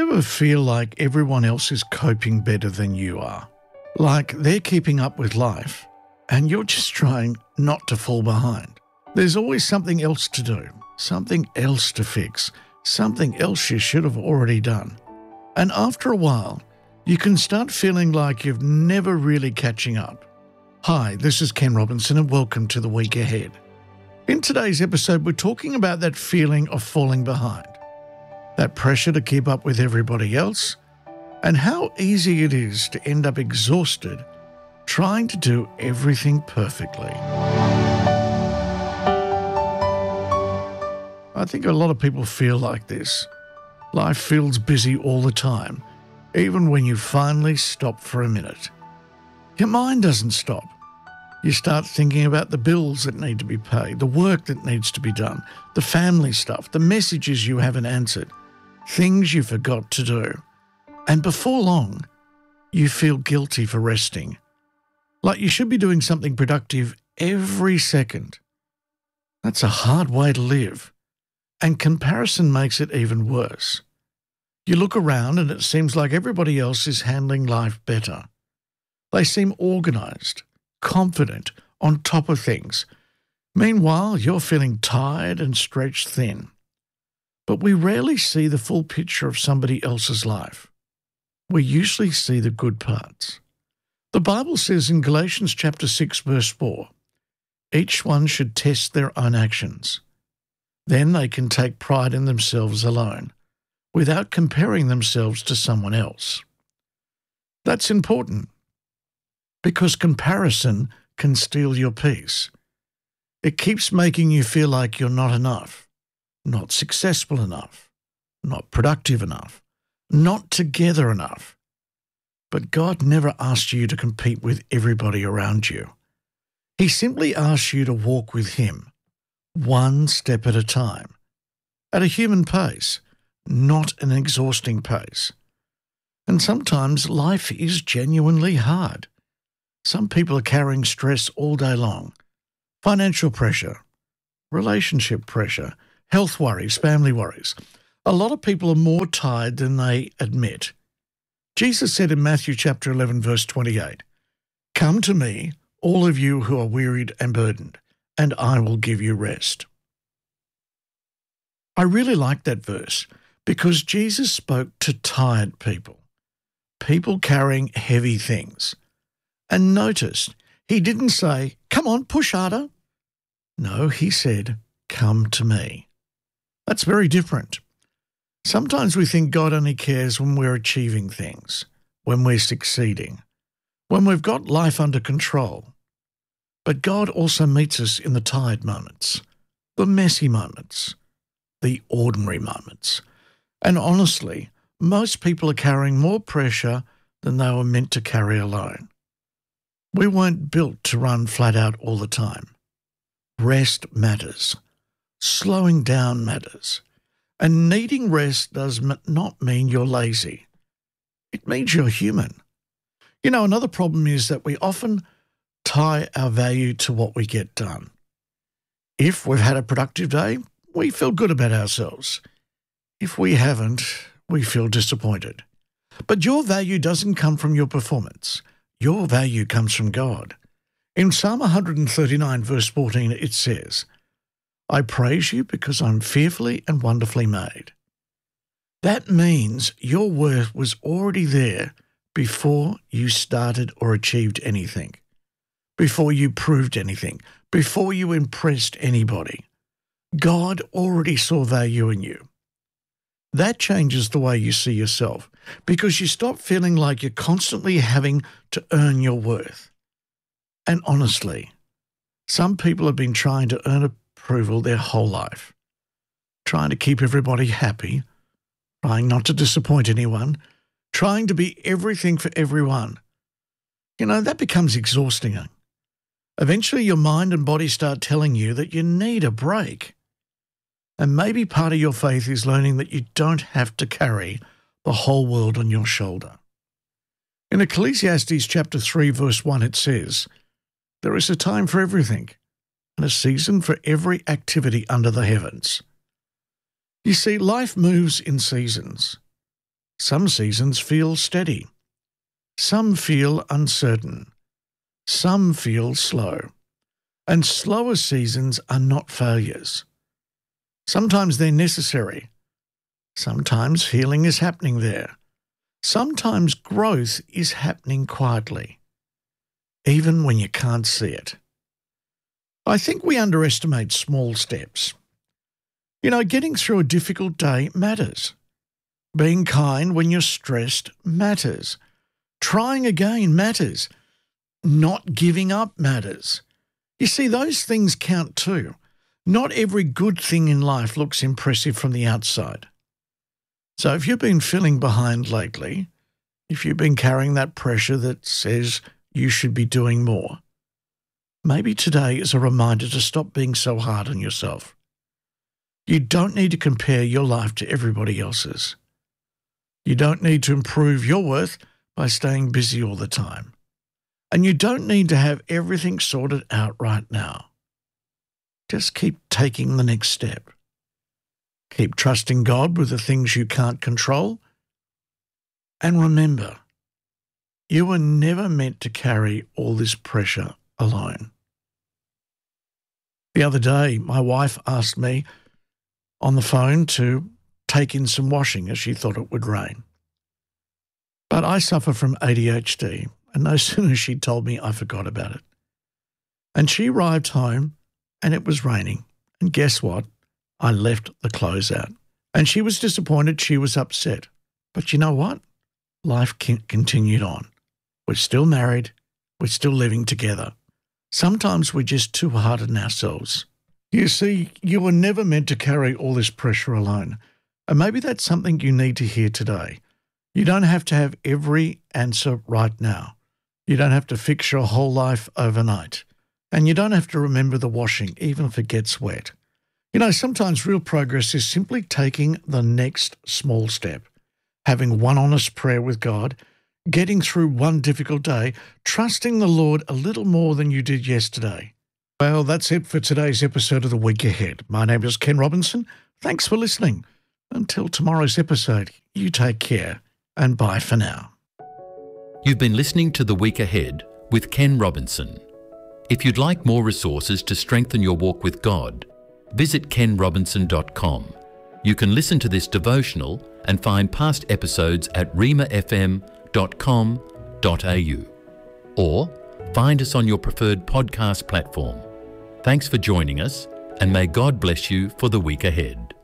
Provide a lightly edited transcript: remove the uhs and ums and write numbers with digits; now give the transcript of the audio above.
ever feel like everyone else is coping better than you are? Like they're keeping up with life and you're just trying not to fall behind. There's always something else to do, something else to fix, something else you should have already done. And after a while, you can start feeling like you're never really catching up. Hi, this is Ken Robinson and welcome to The Week Ahead. In today's episode, we're talking about that feeling of falling behind, that pressure to keep up with everybody else, and how easy it is to end up exhausted trying to do everything perfectly. I think a lot of people feel like this. Life feels busy all the time, even when you finally stop for a minute. Your mind doesn't stop. You start thinking about the bills that need to be paid, the work that needs to be done, the family stuff, the messages you haven't answered, things you forgot to do. And before long, you feel guilty for resting. Like you should be doing something productive every second. That's a hard way to live. And comparison makes it even worse. You look around and it seems like everybody else is handling life better. They seem organized, confident, on top of things. Meanwhile, you're feeling tired and stretched thin. But we rarely see the full picture of somebody else's life. We usually see the good parts. The Bible says in Galatians chapter 6, verse 4, each one should test their own actions. Then they can take pride in themselves alone, without comparing themselves to someone else. That's important, because comparison can steal your peace. It keeps making you feel like you're not enough, not successful enough, not productive enough, not together enough. But God never asked you to compete with everybody around you. He simply asked you to walk with Him, one step at a time, at a human pace, not an exhausting pace. And sometimes life is genuinely hard. Some people are carrying stress all day long. Financial pressure, relationship pressure, health worries, family worries. A lot of people are more tired than they admit. Jesus said in Matthew chapter 11, verse 28, "Come to me, all of you who are wearied and burdened, and I will give you rest." I really like that verse because Jesus spoke to tired people, people carrying heavy things. And notice, He didn't say, "Come on, push harder." No, He said, "Come to me." That's very different. Sometimes we think God only cares when we're achieving things, when we're succeeding, when we've got life under control. But God also meets us in the tired moments, the messy moments, the ordinary moments. And honestly, most people are carrying more pressure than they were meant to carry alone. We weren't built to run flat out all the time. Rest matters. Slowing down matters. And needing rest does not mean you're lazy. It means you're human. You know, another problem is that we often tie our value to what we get done. If we've had a productive day, we feel good about ourselves. If we haven't, we feel disappointed. But your value doesn't come from your performance. Your value comes from God. In Psalm 139, verse 14, it says, "I praise you because I'm fearfully and wonderfully made." That means your worth was already there before you started or achieved anything, before you proved anything, before you impressed anybody. God already saw value in you. That changes the way you see yourself because you stop feeling like you're constantly having to earn your worth. And honestly, some people have been trying to earn approval their whole life, trying to keep everybody happy, trying not to disappoint anyone, trying to be everything for everyone. You know, that becomes exhausting. Eventually, your mind and body start telling you that you need a break. And maybe part of your faith is learning that you don't have to carry the whole world on your shoulder. In Ecclesiastes chapter 3, verse 1, it says, "There is a time for everything, and a season for every activity under the heavens." You see, life moves in seasons. Some seasons feel steady. Some feel uncertain. Some feel slow. And slower seasons are not failures. Sometimes they're necessary. Sometimes healing is happening there. Sometimes growth is happening quietly, even when you can't see it. I think we underestimate small steps. Getting through a difficult day matters. Being kind when you're stressed matters. Trying again matters. Not giving up matters. You see, those things count too. Not every good thing in life looks impressive from the outside. So if you've been feeling behind lately, if you've been carrying that pressure that says you should be doing more, maybe today is a reminder to stop being so hard on yourself. You don't need to compare your life to everybody else's. You don't need to improve your worth by staying busy all the time. And you don't need to have everything sorted out right now. Just keep taking the next step. Keep trusting God with the things you can't control. And remember, you were never meant to carry all this pressure alone. The other day, my wife asked me on the phone to take in some washing as she thought it would rain. But I suffer from ADHD, and no sooner she told me, I forgot about it. And she arrived home and it was raining. And guess what? I left the clothes out. And she was disappointed. She was upset. But you know what? Life continued on. We're still married. We're still living together. Sometimes we're just too hard on ourselves. You see, you were never meant to carry all this pressure alone. And maybe that's something you need to hear today. You don't have to have every answer right now. You don't have to fix your whole life overnight. And you don't have to remember the washing, even if it gets wet. Sometimes real progress is simply taking the next small step, having one honest prayer with God, getting through one difficult day, trusting the Lord a little more than you did yesterday. Well, that's it for today's episode of The Week Ahead. My name is Ken Robinson. Thanks for listening. Until tomorrow's episode, you take care and bye for now. You've been listening to The Week Ahead with Ken Robinson. If you'd like more resources to strengthen your walk with God, visit kenrobinson.com. You can listen to this devotional and find past episodes at remafm.com.au or find us on your preferred podcast platform. Thanks for joining us, and may God bless you for the week ahead.